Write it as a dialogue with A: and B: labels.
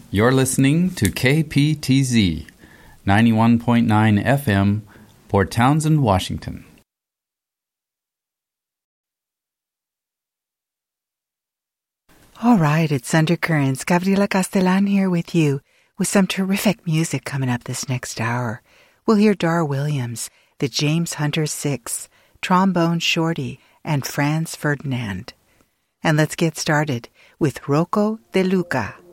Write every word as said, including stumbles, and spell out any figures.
A: You're listening to K P T Z, ninety-one point nine F M, Port Townsend, Washington.
B: All right, it's Undercurrents. Gabriela Castellan here with you with some terrific music coming up this next hour. We'll hear Dar Williams, the James Hunter Six, Trombone Shorty, and Franz Ferdinand. And let's get started with Rocco De Luca.